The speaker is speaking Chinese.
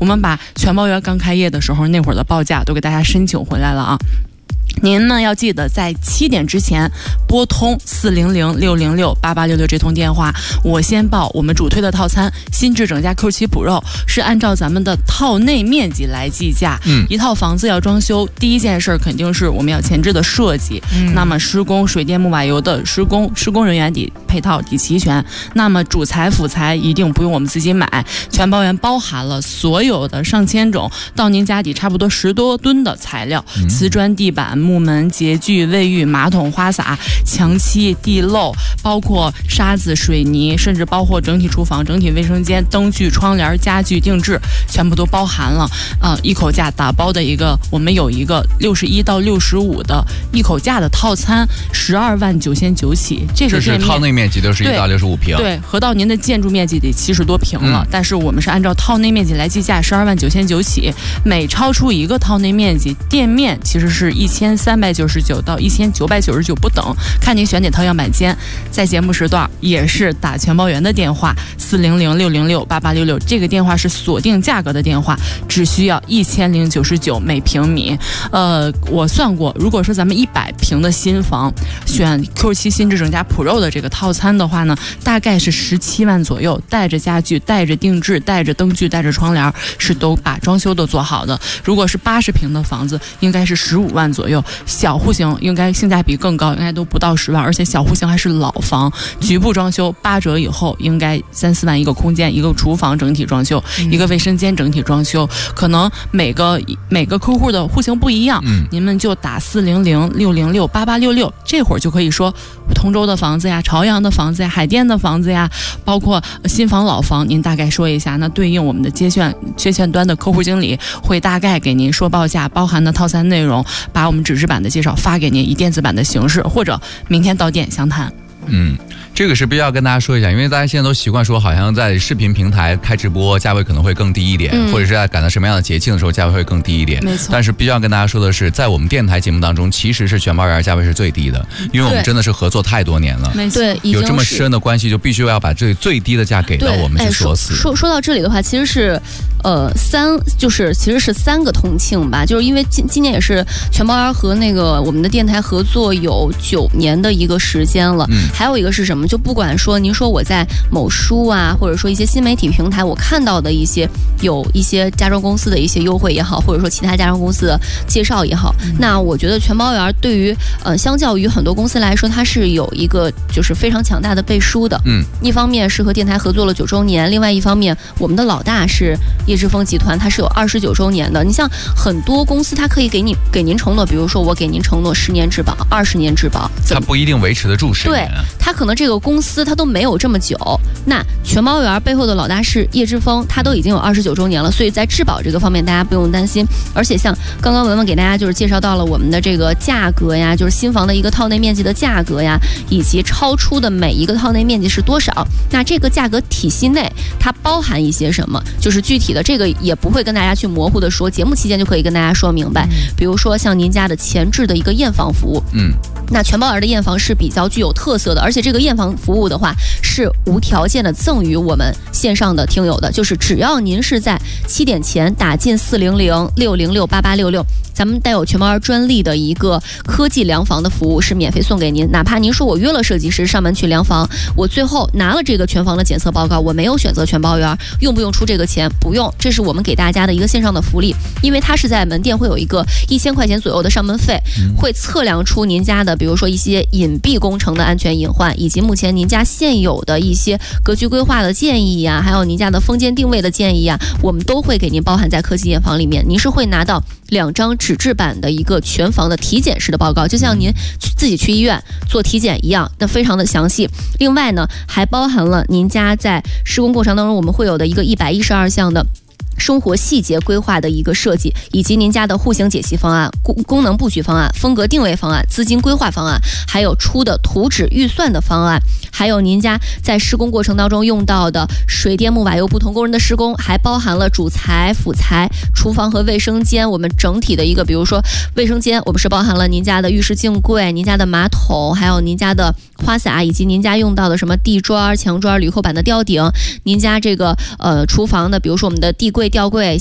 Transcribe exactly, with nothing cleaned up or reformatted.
我们把全包园刚开业的时候那会儿的报价都给大家申请回来了啊。您呢要记得在七点之前拨通四零零六零六八八六六这通电话。我先报我们主推的套餐新智整加 Q 七 Pro 是按照咱们的套内面积来计价。嗯，一套房子要装修，第一件事肯定是我们要前置的设计。嗯，那么施工、水电木瓦油的施工，施工人员得配套得齐全。那么主材辅材一定不用我们自己买，全包园包含了所有的上千种到您家底差不多十多吨的材料，嗯、瓷砖地板。木门、洁具、卫浴、马桶、花洒、墙漆、地漏，包括沙子、水泥，甚至包括整体厨房、整体卫生间、灯具、窗帘、家具定制，全部都包含了。呃，一口价打包的一个，我们有一个六十一到六十五的一口价的套餐，十二万九千九起。这个是套内面积六十一到六十五平， 对，合到您的建筑面积得七十多平了、嗯。但是我们是按照套内面积来计价，十二万九千九起。每超出一个套内面积，店面其实是一千三百九十九到一千九百九十九不等，看您选哪套样板间。在节目时段也是打全包园的电话四零零六零六八八六六，这个电话是锁定价格的电话，只需要一千零九十九每平米。呃，我算过，如果说咱们一百平的新房选 Q 七 新智整加 Pro 的这个套餐的话呢，大概是十七万左右，带着家具、带着定制、带着灯具、带着窗帘，是都把装修都做好的。如果是八十平的房子，应该是十五万左右。小户型应该性价比更高，应该都不到十万，而且小户型还是老房，局部装修八折以后应该三四万一个空间，一个厨房整体装修，嗯、一个卫生间整体装修，可能每个每个客户的户型不一样，嗯、您们就打四零零六零六八八六六，这会儿就可以说通州的房子呀、朝阳的房子呀、海淀的房子呀，包括新房老房，您大概说一下，那对应我们的接线接线端的客户经理会大概给您说报价，包含的套餐内容，把我们纸质版的介绍发给您，以电子版的形式，或者明天到店详谈。 嗯，这个是必须要跟大家说一下，因为大家现在都习惯说，好像在视频平台开直播价位可能会更低一点，嗯、或者是在赶到什么样的节庆的时候价位会更低一点。 没错。 但是必须要跟大家说的是，在我们电台节目当中，其实是全包园价位是最低的，因为我们真的是合作太多年了， 没错， 有这么深的关系，就必须要把这最低的价给到我们去锁死。 哎、说说到这里的话，其实是。呃，三就是其实是三个同庆吧，就是因为今今年也是全包园和那个我们的电台合作有九年的一个时间了。嗯，还有一个是什么？就不管说您说我在某书啊，或者说一些新媒体平台，我看到的一些有一些家装公司的一些优惠也好，或者说其他家装公司的介绍也好，嗯、那我觉得全包园对于呃相较于很多公司来说，它是有一个就是非常强大的背书的。嗯，一方面是和电台合作了九周年，另外一方面我们的老大是。叶之峰集团它是有二十九周年的，你像很多公司，它可以给你给您承诺，比如说我给您承诺十年质保、二十年质保， 它不一定维持得住十年。 对，它可能这个公司它都没有这么久。那全包园背后的老大是叶之峰，它都已经有二十九周年了，所以在质保这个方面大家不用担心。而且像刚刚文文给大家就是介绍到了我们的这个价格呀，就是新房的一个套内面积的价格呀，以及超出的每一个套内面积是多少。那这个价格体系内它包含一些什么？就是具体的。这个也不会跟大家去模糊的说，节目期间就可以跟大家说明白。比如说像您家的前置的一个验房服务，嗯，那全包园的验房是比较具有特色的，而且这个验房服务的话是无条件的赠予我们线上的听友的，就是只要您是在七点前打进四零零六零六八八六六，咱们带有全包园专利的一个科技量房的服务是免费送给您，哪怕您说我约了设计师上门去量房，我最后拿了这个全房的检测报告，我没有选择全包园，用不用出这个钱？不用。这是我们给大家的一个线上的福利，因为它是在门店会有一个一千块钱左右的上门费，会测量出您家的比如说一些隐蔽工程的安全隐患，以及目前您家现有的一些格局规划的建议呀、啊，还有您家的封建定位的建议啊，我们都会给您包含在科技验房里面。您是会拿到两张纸质版的一个全房的体检式的报告，就像您自己去医院做体检一样，那非常的详细。另外呢，还包含了您家在施工过程当中我们会有的一个一百一十二项的生活细节规划的一个设计，以及您家的户型解析方案、功功能布局方案、风格定位方案、资金规划方案，还有出的图纸预算的方案，还有您家在施工过程当中用到的水电木瓦油不同工人的施工，还包含了主材、辅材、厨房和卫生间我们整体的一个，比如说卫生间我们是包含了您家的浴室镜柜、您家的马桶，还有您家的花洒，以及您家用到的什么地砖、墙砖、铝扣板的吊顶，您家这个呃厨房的比如说我们的地柜、吊柜